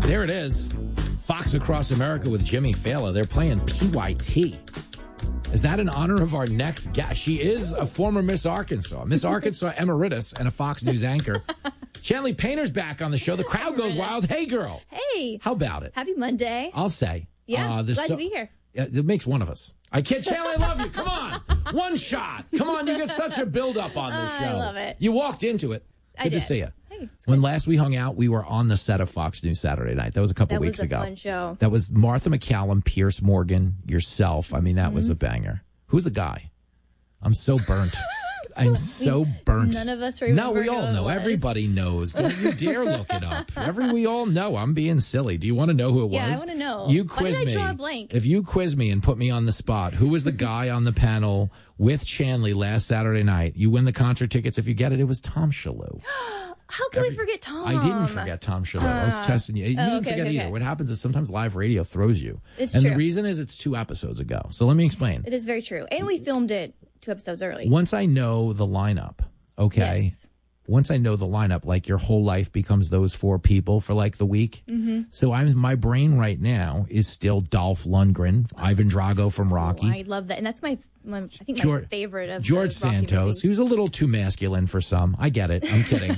There it is. Fox Across America with Jimmy Fallon. They're playing PYT. Is that in honor of our next guest? She is a former Miss Arkansas emeritus and a Fox News anchor. Chanley Painter's back on the show. The crowd goes wild. Hey, girl. Hey. How about it? Happy Monday. I'll say. Yeah, glad to be here. It makes one of us. I kid, Chanley, I love you. Come on. One shot. Come on, you get such a build-up on this show. I love it. You walked into it. Good to see you. Hey, when last we hung out, we were on the set of Fox News Saturday Night. That was a couple weeks ago. That was a fun show. That was Martha McCallum, Pierce Morgan, yourself. I mean, that was a banger. Who's the guy? I'm so burnt. I'm so burnt. None of us remember. No, we all know. Everybody knows. Don't you dare look it up. We all know. I'm being silly. Do you want to know who it was? Yeah, I want to know. You quiz me. Why did I draw a blank? If you quiz me and put me on the spot, who was the guy on the panel with Chanley last Saturday night? You win the concert tickets. If you get it, it was Tom Shalhoub. How can we forget Tom? I didn't forget Tom Shalhoub. I was testing you. You didn't forget either. What happens is sometimes live radio throws you. It's true. And the reason is it's 2 episodes ago. So let me explain. It is very true. And we filmed it 2 episodes early. Once I know the lineup, okay? Yes. Once I know the lineup, like your whole life becomes those 4 people for like the week. Mm-hmm. So my brain right now is still Dolph Lundgren, Ivan Drago from Rocky. I love that. And that's my favorite of George Santos, who's a little too masculine for some. I get it. I'm kidding.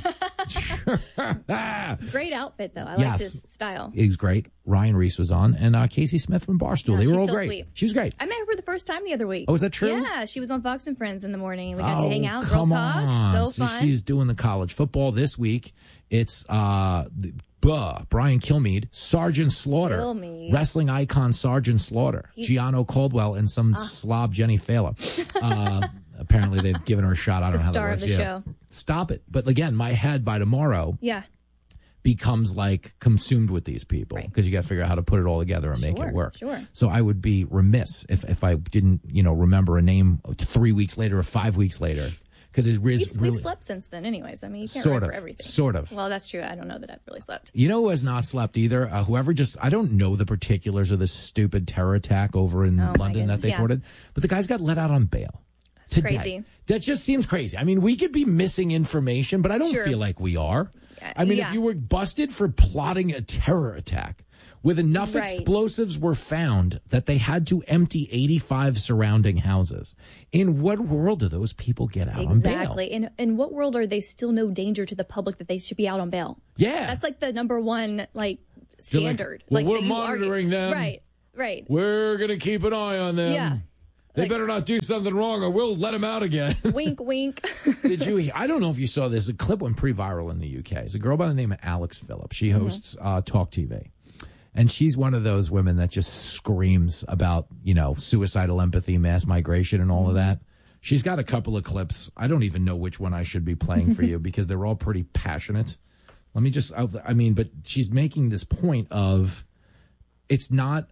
Great outfit, though. I like his style. He's great. Ryan Reese was on, and Casey Smith from Barstool. They were all great. Sweet. She was great. I met her for the first time the other week. Oh, is that true? Yeah, she was on Fox and Friends in the morning. We got to hang out, girl talk. So fun. She's doing the college football this week. It's Brian Kilmeade, Sergeant Slaughter, wrestling icon Sergeant Slaughter, Gianno Caldwell, and some slob Jenny Fallon. Apparently, they've given her a shot. I don't know how that works. The star of the show. Stop it. But again, my head by tomorrow becomes like consumed with these people because you got to figure out how to put it all together and make it work. Sure. So I would be remiss if I didn't, remember a name 3 weeks later or 5 weeks later. Because we've slept since then, anyways. I mean, you can't remember everything. Sort of. Well, that's true. I don't know that I've really slept. You know who has not slept either? I don't know the particulars of this stupid terror attack over in London that they reported, but the guy's got let out on bail. That's crazy. That just seems crazy. I mean, we could be missing information, but I don't feel like we are. I mean, if you were busted for plotting a terror attack, with enough explosives were found that they had to empty 85 surrounding houses. In what world do those people get out on bail? Exactly. In what world are they still no danger to the public that they should be out on bail? Yeah. That's like the number one standard. We're monitoring them. Right. We're going to keep an eye on them. Yeah. They better not do something wrong or we'll let them out again. Wink, wink. I don't know if you saw this. A clip went pretty viral in the UK. It's a girl by the name of Alex Phillips. She hosts Talk TV. And she's one of those women that just screams about, suicidal empathy, mass migration, and all of that. She's got a couple of clips. I don't even know which one I should be playing for you because they're all pretty passionate. Let me but she's making this point of it's not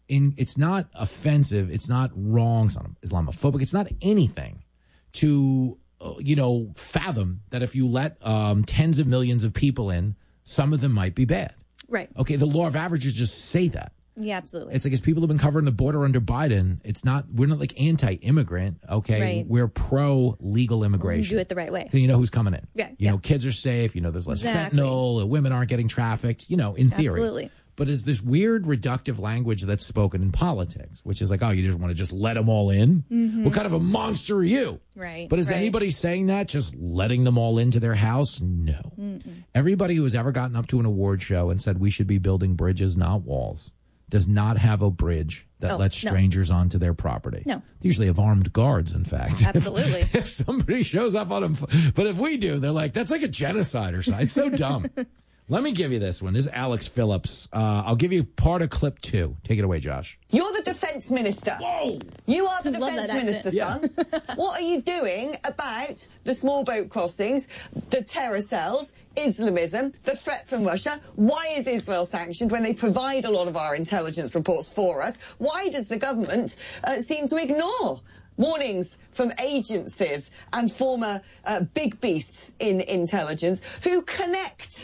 offensive. It's not wrong. It's not Islamophobic. It's not anything to, fathom that if you let tens of millions of people in, some of them might be bad. Right. Okay, the law of averages just say that. Yeah, absolutely. It's like as people have been covering the border under Biden, we're not like anti-immigrant, okay? Right. We're pro-legal immigration. Do it the right way. So you know who's coming in. Yeah. You know, kids are safe, there's less fentanyl, women aren't getting trafficked, in theory. Absolutely. But is this weird reductive language that's spoken in politics, which is like, you just want to let them all in? Mm-hmm. What kind of a monster are you? Right. But is anybody saying that, just letting them all into their house? No. Mm-mm. Everybody who has ever gotten up to an award show and said we should be building bridges, not walls, does not have a bridge that lets strangers onto their property. No. They usually have armed guards, in fact. Absolutely. If somebody shows up on them, but if we do, they're like, that's like a genocide or something. It's so dumb. Let me give you this one. This is Alex Phillips. I'll give you part of clip 2. Take it away, Josh. You're the defence minister. Whoa! You are the defence minister, son. What are you doing about the small boat crossings, the terror cells, Islamism, the threat from Russia? Why is Israel sanctioned when they provide a lot of our intelligence reports for us? Why does the government seem to ignore warnings from agencies and former big beasts in intelligence who connect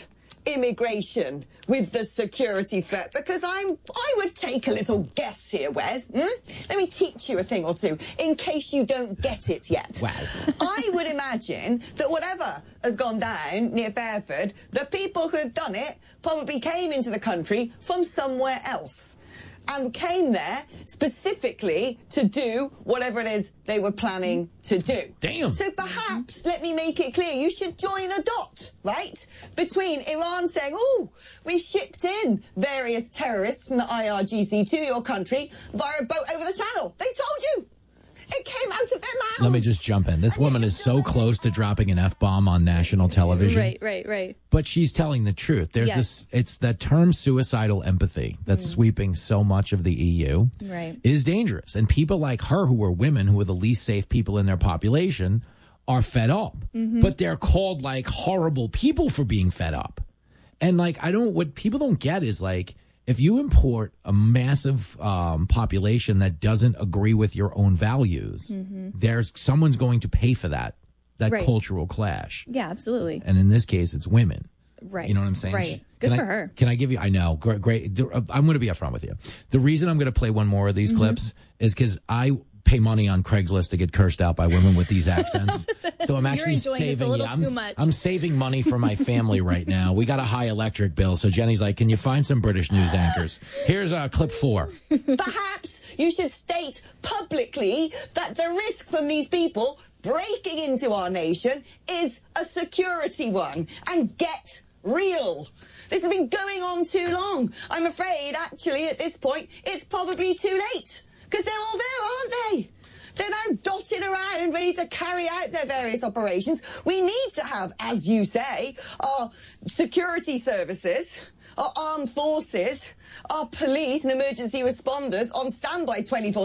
immigration with the security threat? Because I would take a little guess here, Wes. Let me teach you a thing or two, in case you don't get it yet. Wow. I would imagine that whatever has gone down near Fairford, the people who've done it probably came into the country from somewhere else and came there specifically to do whatever it is they were planning to do. Damn. So perhaps, let me make it clear, you should join a dot, right? Between Iran saying, oh, we shipped in various terrorists from the IRGC to your country via a boat over the channel. They told you. It came out of their mouths. Let me just jump in. This woman is so close to dropping an F-bomb on national television. Right. But she's telling the truth. There's this, it's that term suicidal empathy that's sweeping so much of the EU. Right. Is dangerous. And people like her, who are women, who are the least safe people in their population, are fed up. But they're called like horrible people for being fed up. And like, what people don't get is like, if you import a massive population that doesn't agree with your own values, someone's going to pay for that cultural clash. Yeah, absolutely. And in this case, it's women. Right. You know what I'm saying? Right. Good for her. Can I give you? I know. Great. I'm going to be upfront with you. The reason I'm going to play one more of these clips is because I pay money on Craigslist to get cursed out by women with these accents. So I'm actually saving. I'm saving money for my family right now. We got a high electric bill, so Jenny's like, "Can you find some British news anchors?" Here's clip 4. Perhaps you should state publicly that the risk from these people breaking into our nation is a security one, and get real. This has been going on too long. I'm afraid, actually, at this point, it's probably too late. Because they're all there, aren't they? They're now dotted around, ready to carry out their various operations. We need to have, as you say, our security services, our armed forces, our police and emergency responders on standby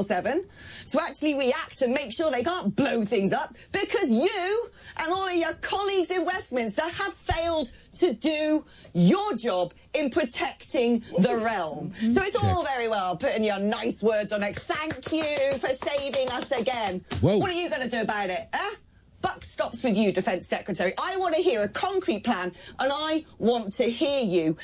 24/7 to actually react and make sure they can't blow things up, because you and all of your colleagues in Westminster have failed to do your job in protecting the realm. So it's all very well putting your nice words on X. Thank you for saving us again. Whoa. What are you going to do about it, Buck stops with you, Defence Secretary. I want to hear a concrete plan, and I want to hear you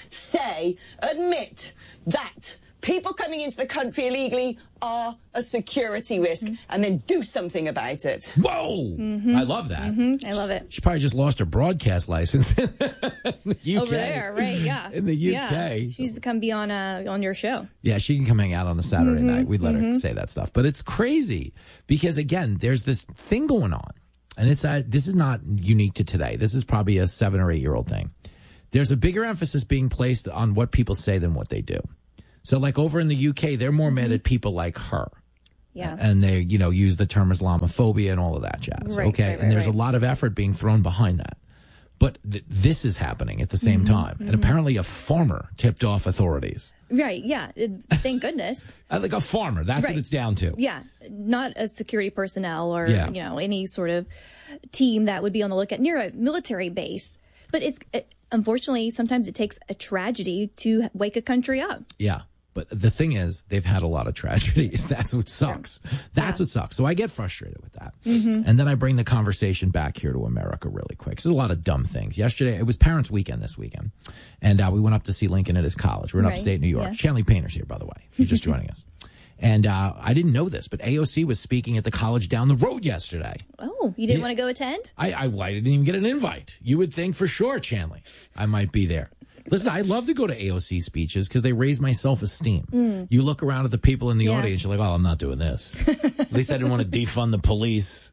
admit that people coming into the country illegally are a security risk, and then do something about it. Whoa! I love that. I love it. She probably just lost her broadcast license in the UK. Over there, right? Yeah. In the UK. Yeah. She used to come be on your show. Yeah, she can come hang out on a Saturday night. We'd let her say that stuff. But it's crazy because, again, there's this thing going on. And this is not unique to today. This is probably a 7 or 8 year old thing. There's a bigger emphasis being placed on what people say than what they do. So like over in the UK, they're more mad at people like her. Yeah. And they, use the term Islamophobia and all of that jazz. Right, okay. right, and there's right. a lot of effort being thrown behind that. But this is happening at the same time. And apparently a farmer tipped off authorities. Right, yeah. Thank goodness. Like a farmer. That's what it's down to. Yeah. Not a security personnel or, any sort of team that would be on the lookout near a military base. But unfortunately, sometimes it takes a tragedy to wake a country up. Yeah. But the thing is, they've had a lot of tragedies. That's what sucks. That's what sucks. So I get frustrated with that. And then I bring the conversation back here to America really quick. There's a lot of dumb things. Yesterday, it was Parents' Weekend this weekend. And we went up to see Lincoln at his college. We're in upstate New York. Yeah. Shanley Painter's here, by the way, if you're just joining us. And I didn't know this, but AOC was speaking at the college down the road yesterday. Oh, you didn't want to go attend? I didn't even get an invite. You would think for sure, Shanley, I might be there. Listen, I love to go to AOC speeches because they raise my self-esteem. You look around at the people in the audience, you're like, oh, I'm not doing this. At least I didn't want to defund the police.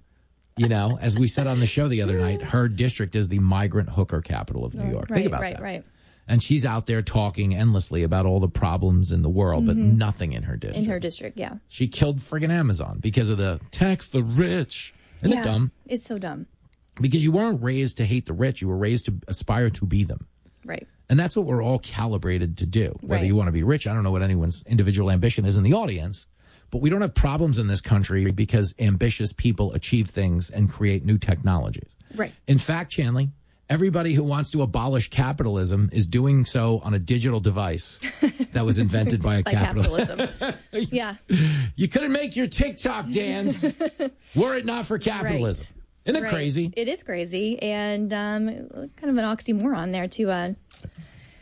As we said on the show the other night, her district is the migrant hooker capital of New York. Think about that. Right. And she's out there talking endlessly about all the problems in the world, but nothing in her district. In her district, yeah. She killed friggin' Amazon because of the tax the rich. Isn't it dumb? It's so dumb. Because you weren't raised to hate the rich. You were raised to aspire to be them. Right. And that's what we're all calibrated to do. Whether you want to be rich, I don't know what anyone's individual ambition is in the audience, but we don't have problems in this country because ambitious people achieve things and create new technologies. Right. In fact, Shanley, everybody who wants to abolish capitalism is doing so on a digital device that was invented by a capitalism. Yeah. You couldn't make your TikTok dance were it not for capitalism. Right. Isn't it crazy? It is crazy, and kind of an oxymoron there to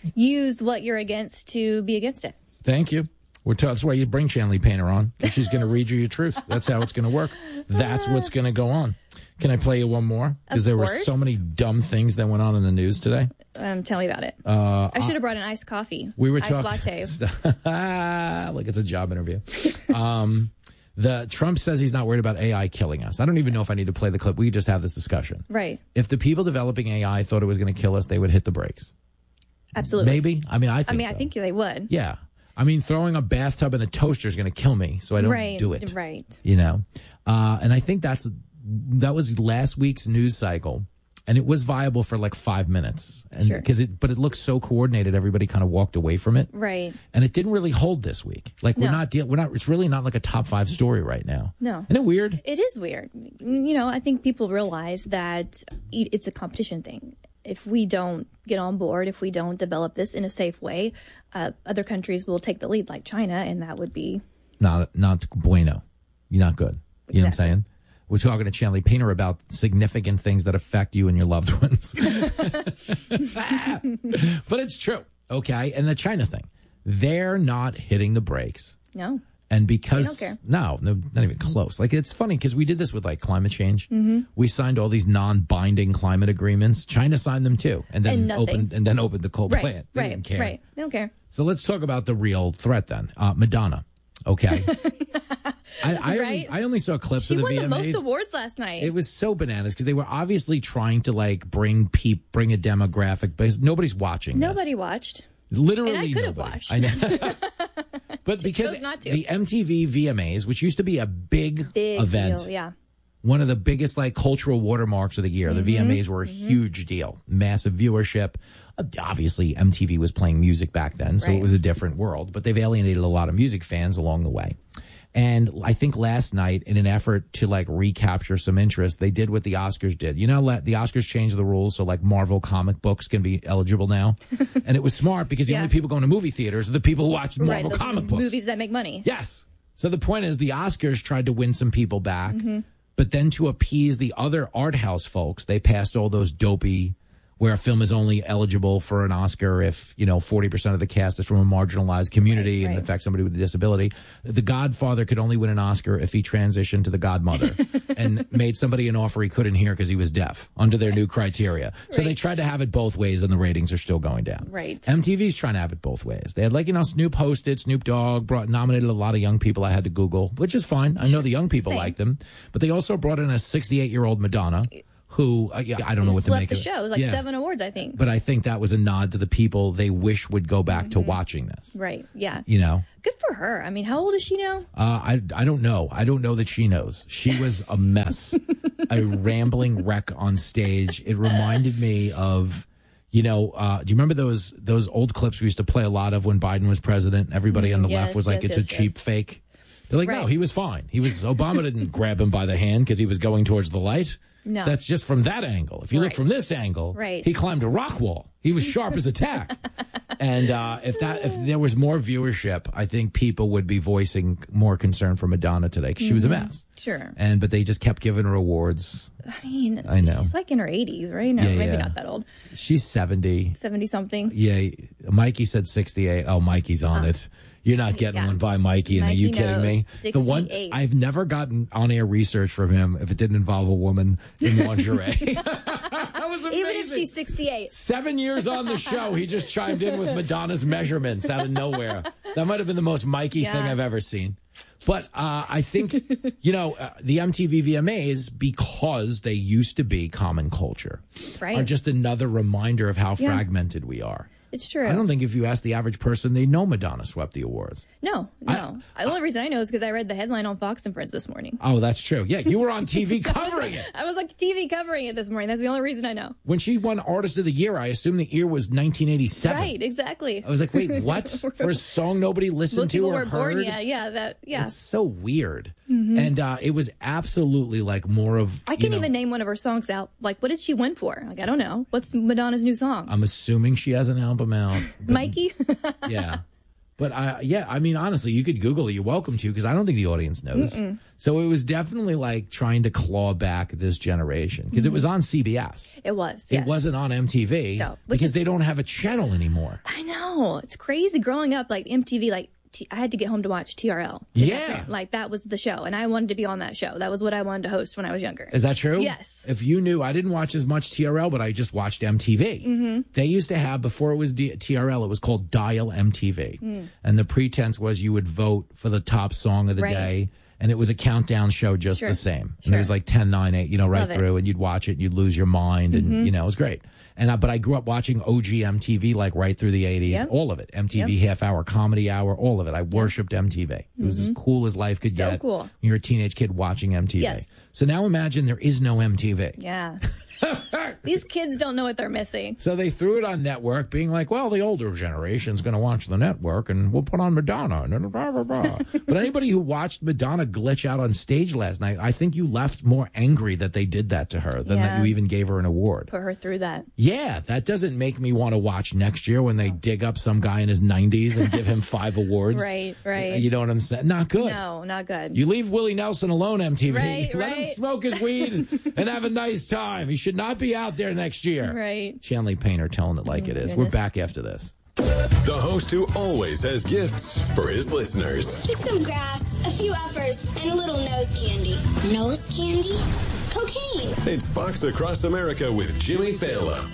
use what you're against to be against it. Thank you. That's why you bring Chanley Painter on. She's going to read you your truth. That's how it's going to work. That's what's going to go on. Can I play you one more? Because there were so many dumb things that went on in the news today. Tell me about it. I should have brought an iced coffee. We were iced latte. Like it's a job interview. The Trump says he's not worried about AI killing us. I don't even know if I need to play the clip. We just have this discussion. Right. If the people developing AI thought it was going to kill us, they would hit the brakes. Absolutely. Maybe. I think they would. Yeah. Throwing a bathtub in a toaster is going to kill me, so I don't do it. Right. And I think that was last week's news cycle, and it was viable for like 5 minutes, and but it looked so coordinated, everybody kind of walked away from it. Right. And it didn't really hold this week. Like we're not. It's really not like a top 5 story right now. No. Isn't it weird? It is weird. I think people realize that it's a competition thing. If we don't get on board, if we don't develop this in a safe way, other countries will take the lead, like China, and that would be not bueno. You're not good. You know what I'm saying? We're talking to Chanley Painter about significant things that affect you and your loved ones. But it's true, okay? And the China thing, they're not hitting the brakes. No. And because they don't care. No, not even close. Like it's funny because we did this with like climate change. Mm-hmm. We signed all these non-binding climate agreements. China signed them too, and then opened the coal plant. They didn't care. Right. They don't care. So let's talk about the real threat then. Madonna. Okay. I only saw clips of the VMAs. She won the most awards last night. It was so bananas because they were obviously trying to like bring a demographic, but nobody's watching. Nobody watched. Literally, and I could have watched. I know. But because the MTV VMAs, which used to be a big event, deal, yeah, one of the biggest like cultural watermarks of the year, the VMAs were a huge deal, massive viewership. Obviously, MTV was playing music back then, so it was a different world. But they've alienated a lot of music fans along the way. And I think last night, in an effort to like recapture some interest, they did what the Oscars did. The Oscars changed the rules so like Marvel comic books can be eligible now. And it was smart because the only people going to movie theaters are the people who watch Marvel comic books. Movies that make money. Yes. So the point is the Oscars tried to win some people back, but then to appease the other art house folks, they passed all those dopey where a film is only eligible for an Oscar if, 40% of the cast is from a marginalized community and affects somebody with a disability. The Godfather could only win an Oscar if he transitioned to the Godmother and made somebody an offer he couldn't hear because he was deaf under their new criteria. So they tried to have it both ways and the ratings are still going down. Right. MTV's trying to have it both ways. They had Snoop hosted, Snoop Dogg nominated a lot of young people I had to Google, which is fine. I know the young people liked them, but they also brought in a 68-year-old Madonna who, I don't know what to make of it. The show. It was like 7 awards, I think. But I think that was a nod to the people they wish would go back to watching this. Right, yeah. Good for her. I mean, how old is she now? I don't know. I don't know that she knows. She was a mess, a rambling wreck on stage. It reminded me of, do you remember those old clips we used to play a lot of when Biden was president? Everybody on the left was like, it's a cheap fake. They're like, no, he was fine. Obama didn't grab him by the hand because he was going towards the light. No. That's just from that angle. If you look from this angle, he climbed a rock wall. He was sharp as a tack. And if there was more viewership, I think people would be voicing more concern for Madonna today because she was a mess. Sure. But they just kept giving her awards. I know. She's like in her 80s, right? No, maybe not that old. She's 70. 70-something. Yeah. Mikey said 68. Oh, Mikey's on it. You're not getting one by Mikey. Are you kidding me? 68. The one I've never gotten on-air research from him if it didn't involve a woman in lingerie. That was amazing. Even if she's 68. 7 years on the show, he just chimed in with Madonna's measurements out of nowhere. That might have been the most Mikey thing I've ever seen. But I think, the MTV VMAs, because they used to be common culture, are just another reminder of how fragmented we are. It's true. I don't think if you ask the average person, they know Madonna swept the awards. No. The only reason I know is because I read the headline on Fox and Friends this morning. Oh, that's true. Yeah, you were on TV covering it. I was like TV covering it this morning. That's the only reason I know. When she won Artist of the Year, I assumed the year was 1987. Right, exactly. I was like, wait, what? For a song nobody listened to or heard? Born, yeah. It's so weird. And it was absolutely like more of... I can't even name one of her songs out. Like, what did she win for? Like, I don't know. What's Madonna's new song? I'm assuming she has an album out. Mikey? Yeah. But honestly, you could Google it. You're welcome to, because I don't think the audience knows. So it was definitely like trying to claw back this generation because it was on CBS. It was. Yes. It wasn't on MTV. No, because they don't have a channel anymore. I know. It's crazy. Growing up, like MTV, like I had to get home to watch TRL. Yeah. Like that was the show. And I wanted to be on that show. That was what I wanted to host when I was younger. Is that true? Yes. If you knew, I didn't watch as much TRL, but I just watched MTV. Mm-hmm. They used to have, before it was TRL, it was called Dial MTV. Mm. And the pretense was you would vote for the top song of the day. And it was a countdown show just the same. And there was like 10, 9, 8, right through. And you'd watch it and you'd lose your mind. And, it was great. And but I grew up watching OG MTV like right through the 80s, all of it. MTV Half Hour, Comedy Hour, all of it. I worshipped MTV. It was as cool as life could get. Cool. When you're a teenage kid watching MTV. Yes. So now imagine there is no MTV. Yeah. These kids don't know what they're missing. So they threw it on network, being like, well, the older generation's going to watch the network, and we'll put on Madonna. And blah, blah, blah. But anybody who watched Madonna glitch out on stage last night, I think you left more angry that they did that to her than that you even gave her an award. Put her through that. Yeah, that doesn't make me want to watch next year when they dig up some guy in his 90s and give him 5 awards. Right. You know what I'm saying? Not good. No, not good. You leave Willie Nelson alone, MTV. Let him right. smoke his weed and have a nice time. He should not be out there next year. Right. Shanley Painter telling it like it is. We're back after this. The host who always has gifts for his listeners. Just some grass, a few uppers, and a little nose candy. Nose candy? Cocaine. It's Fox Across America with Jimmy Fallon.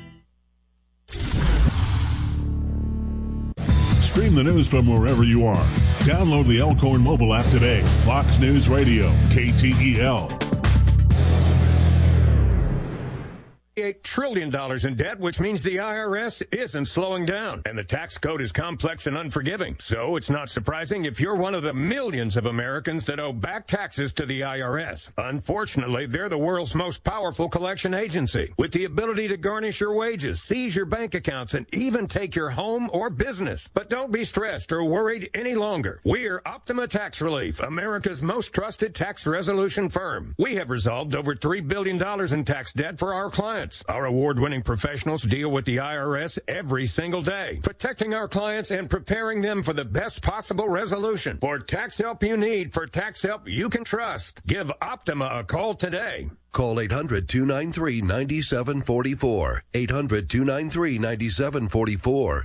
Stream the news from wherever you are. Download the Elkhorn mobile app today. Fox News Radio, KTEL. $8 trillion in debt, which means the IRS isn't slowing down. And the tax code is complex and unforgiving. So it's not surprising if you're one of the millions of Americans that owe back taxes to the IRS. Unfortunately, they're the world's most powerful collection agency, with the ability to garnish your wages, seize your bank accounts, and even take your home or business. But don't be stressed or worried any longer. We're Optima Tax Relief, America's most trusted tax resolution firm. We have resolved over $3 billion in tax debt for our clients. Our award-winning professionals deal with the IRS every single day, protecting our clients and preparing them for the best possible resolution. For tax help you need, for tax help you can trust, give Optima a call today. Call 800-293-9744. 800-293-9744.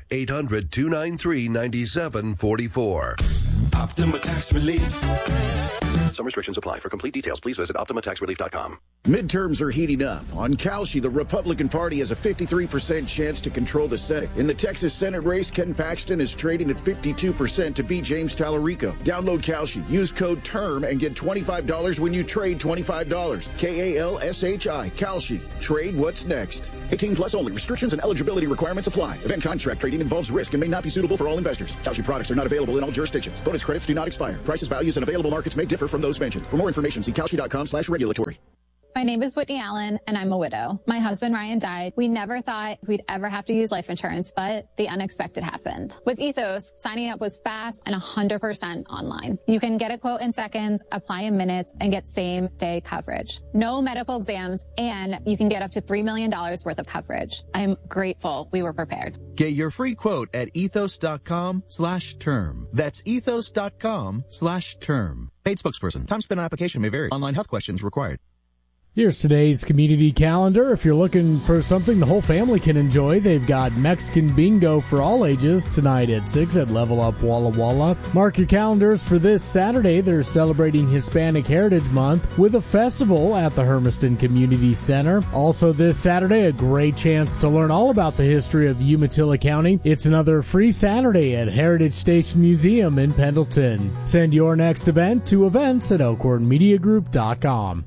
800-293-9744. Optima Tax Relief. Some restrictions apply. For complete details, please visit OptimaTaxRelief.com. Midterms are heating up. On Kalshi, the Republican Party has a 53% chance to control the Senate. In the Texas Senate race, Ken Paxton is trading at 52% to beat James Tallarico. Download Kalshi. Use code TERM and get $25 when you trade $25. KALSHI. Kalshi. Trade what's next. 18 plus only. Restrictions and eligibility requirements apply. Event contract trading involves risk and may not be suitable for all investors. Kalshi products are not available in all jurisdictions. Bonus credits do not expire. Prices, values, and available markets may differ from those mentioned. For more information, see Kalshi.com/regulatory. My name is Whitney Allen, and I'm a widow. My husband, Ryan, died. We never thought we'd ever have to use life insurance, but the unexpected happened. With Ethos, signing up was fast and 100% online. You can get a quote in seconds, apply in minutes, and get same-day coverage. No medical exams, and you can get up to $3 million worth of coverage. I'm grateful we were prepared. Get your free quote at ethos.com/term. That's ethos.com/term. Paid spokesperson. Time spent on application may vary. Online health questions required. Here's today's community calendar. If you're looking for something the whole family can enjoy, they've got Mexican bingo for all ages tonight at 6 at Level Up Walla Walla. Mark your calendars for this Saturday. They're celebrating Hispanic Heritage Month with a festival at the Hermiston Community Center. Also this Saturday, a great chance to learn all about the history of Umatilla County. It's another free Saturday at Heritage Station Museum in Pendleton. Send your next event to events@elkhornmediagroup.com.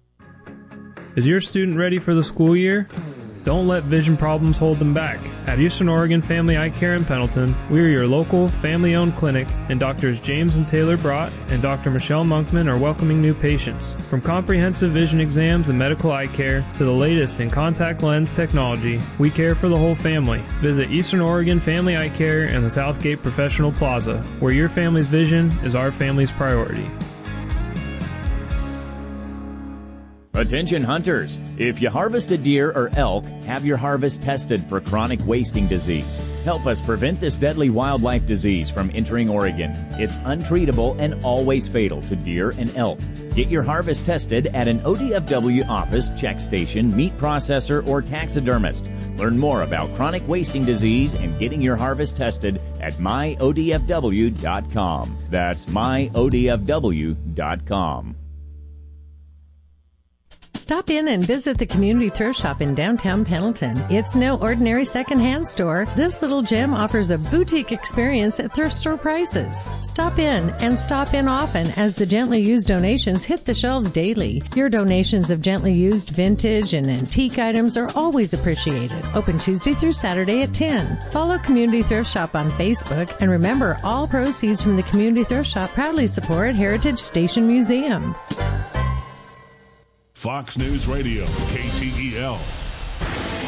Is your student ready for the school year? Don't let vision problems hold them back. At Eastern Oregon Family Eye Care in Pendleton, we are your local, family-owned clinic, and Drs. James and Taylor Brott and Dr. Michelle Monkman are welcoming new patients. From comprehensive vision exams and medical eye care to the latest in contact lens technology, we care for the whole family. Visit Eastern Oregon Family Eye Care in the Southgate Professional Plaza, where your family's vision is our family's priority. Attention hunters, if you harvest a deer or elk, have your harvest tested for chronic wasting disease. Help us prevent this deadly wildlife disease from entering Oregon. It's untreatable and always fatal to deer and elk. Get your harvest tested at an ODFW office, check station, meat processor, or taxidermist. Learn more about chronic wasting disease and getting your harvest tested at myodfw.com. That's myodfw.com. Stop in and visit the Community Thrift Shop in downtown Pendleton. It's no ordinary secondhand store. This little gem offers a boutique experience at thrift store prices. Stop in and stop in often as the gently used donations hit the shelves daily. Your donations of gently used vintage and antique items are always appreciated. Open Tuesday through Saturday at 10. Follow Community Thrift Shop on Facebook, and remember, all proceeds from the Community Thrift Shop proudly support Heritage Station Museum. Fox News Radio, KTEL.